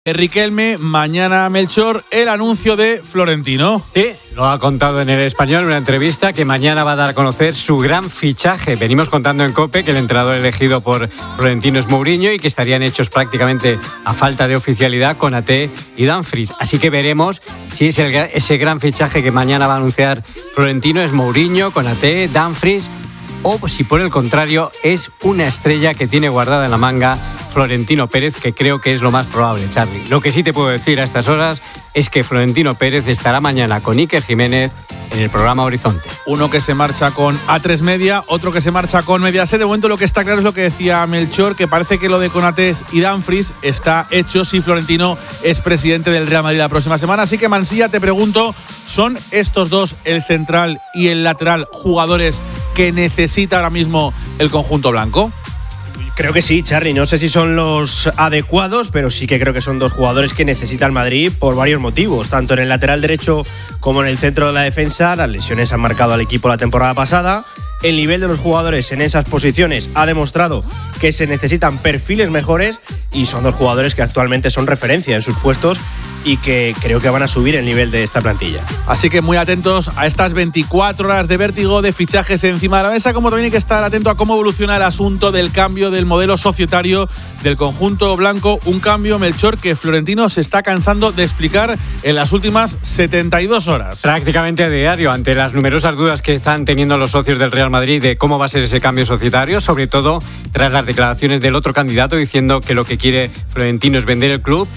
Riquelme, mañana Melchor, el anuncio de Florentino. Sí, lo ha contado en El Español en una entrevista que mañana va a dar a conocer su gran fichaje. Venimos contando en COPE que el entrenador elegido por Florentino es Mourinho y que estarían hechos prácticamente a falta de oficialidad Konaté y Dumfries. Así que veremos si es ese gran fichaje que mañana va a anunciar Florentino es Mourinho, Konaté, Dumfries, o si por el contrario es una estrella que tiene guardada en la manga Florentino Pérez, que creo que es lo más probable, Charly. Lo que sí te puedo decir a estas horas es que Florentino Pérez estará mañana con Iker Jiménez en el programa Horizonte. Uno que se marcha con A3 Media, otro que se marcha con Mediaset. De momento lo que está claro es lo que decía Melchor, que parece que lo de Konaté y Dumfries está hecho si Florentino es presidente del Real Madrid la próxima semana. Así que, Mansilla, te pregunto, ¿son estos dos, el central y el lateral, jugadores que necesita ahora mismo el conjunto blanco? Creo que sí, Charly. No sé si son los adecuados, pero sí que creo que son dos jugadores que necesita el Madrid por varios motivos. Tanto en el lateral derecho como en el centro de la defensa, las lesiones han marcado al equipo la temporada pasada. El nivel de los jugadores en esas posiciones ha demostrado que se necesitan perfiles mejores y son dos jugadores que actualmente son referencia en sus puestos y que creo que van a subir el nivel de esta plantilla. Así que muy atentos a estas 24 horas de vértigo de fichajes encima de la mesa, como también hay que estar atento a cómo evoluciona el asunto del cambio del modelo societario del conjunto blanco. Un cambio, Melchor, que Florentino se está cansando de explicar en las últimas 72 horas. Prácticamente a diario, ante las numerosas dudas que están teniendo los socios del Real Madrid de cómo va a ser ese cambio societario, sobre todo tras las declaraciones del otro candidato diciendo que lo que quiere Florentino es vender el club.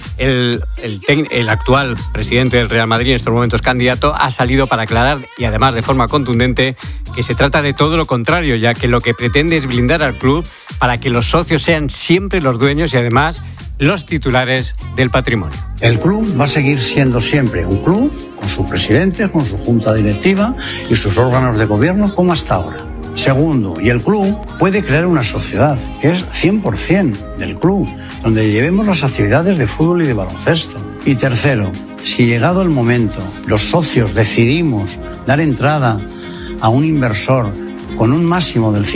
El actual presidente del Real Madrid, en estos momentos candidato, ha salido para aclarar, y además de forma contundente, que se trata de todo lo contrario, ya que lo que pretende es blindar al club para que los socios sean siempre los dueños y además los titulares del patrimonio. El club va a seguir siendo siempre un club, con su presidente, con su junta directiva y sus órganos de gobierno, como hasta ahora. Segundo, y el club puede crear una sociedad que es 100% del club, donde llevemos las actividades de fútbol y de baloncesto. Y tercero, si llegado el momento los socios decidimos dar entrada a un inversor con un máximo del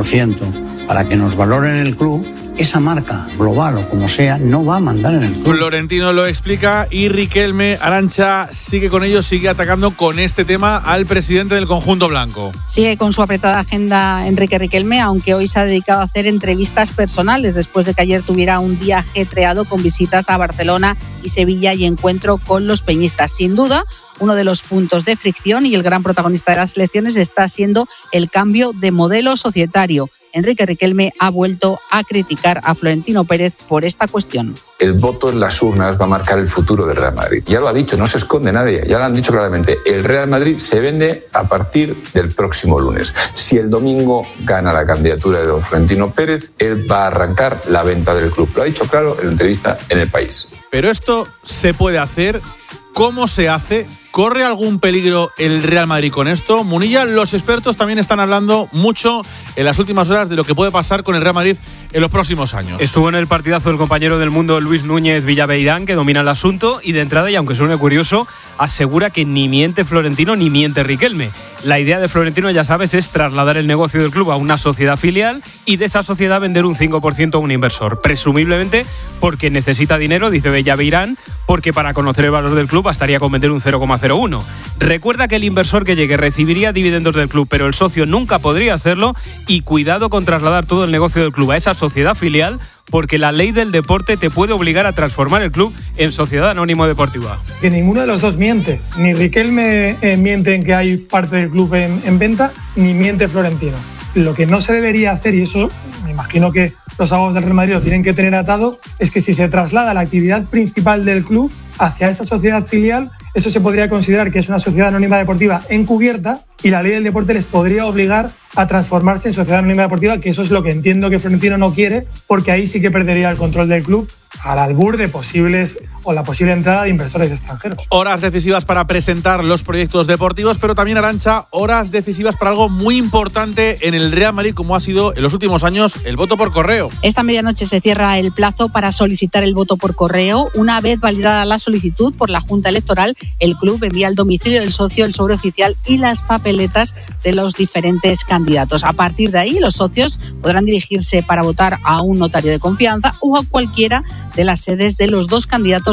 5% para que nos valoren el club, esa marca global o como sea no va a mandar en el club. Florentino lo explica y Riquelme, Arantxa, sigue con ellos, sigue atacando con este tema al presidente del conjunto blanco. Sigue con su apretada agenda Enrique Riquelme, aunque hoy se ha dedicado a hacer entrevistas personales después de que ayer tuviera un día ajetreado con visitas a Barcelona y Sevilla y encuentro con los peñistas. Sin duda, uno de los puntos de fricción y el gran protagonista de las elecciones está siendo el cambio de modelo societario. Enrique Riquelme ha vuelto a criticar a Florentino Pérez por esta cuestión. El voto en las urnas va a marcar el futuro del Real Madrid. Ya lo ha dicho, no se esconde nadie, ya lo han dicho claramente. El Real Madrid se vende a partir del próximo lunes. Si el domingo gana la candidatura de don Florentino Pérez, él va a arrancar la venta del club. Lo ha dicho claro en la entrevista en El País. Pero esto se puede hacer. ¿Cómo se hace? ¿Corre algún peligro el Real Madrid con esto? Munilla, los expertos también están hablando mucho en las últimas horas de lo que puede pasar con el Real Madrid en los próximos años. Estuvo en el partidazo el compañero del mundo Luis Núñez Villaveirán, que domina el asunto, y de entrada, y aunque suene curioso, asegura que ni miente Florentino ni miente Riquelme. La idea de Florentino, ya sabes, es trasladar el negocio del club a una sociedad filial y de esa sociedad vender un 5% a un inversor. Presumiblemente porque necesita dinero, dice Villaveirán, porque para conocer el valor del club bastaría con vender un 0,01. Recuerda que el inversor que llegue recibiría dividendos del club, pero el socio nunca podría hacerlo, y cuidado con trasladar todo el negocio del club a esa sociedad filial, porque la ley del deporte te puede obligar a transformar el club en sociedad anónimo deportiva. Que ninguno de los dos miente. Ni Riquelme miente en que hay parte del club en venta, ni miente Florentino. Lo que no se debería hacer, y eso me imagino que los abogados del Real Madrid lo tienen que tener atado, es que si se traslada la actividad principal del club hacia esa sociedad filial, eso se podría considerar que es una sociedad anónima deportiva encubierta y la ley del deporte les podría obligar a transformarse en sociedad anónima deportiva, que eso es lo que entiendo que Florentino no quiere, porque ahí sí que perdería el control del club al albur de posibles o la posible entrada de inversores extranjeros. Horas decisivas para presentar los proyectos deportivos, pero también, Arantxa, horas decisivas para algo muy importante en el Real Madrid, como ha sido en los últimos años el voto por correo. Esta medianoche se cierra el plazo para solicitar el voto por correo. Una vez validada la solicitud por la Junta Electoral, el club envía al domicilio del socio el sobre oficial y las papeletas de los diferentes candidatos. A partir de ahí, los socios podrán dirigirse para votar a un notario de confianza o a cualquiera de las sedes de los dos candidatos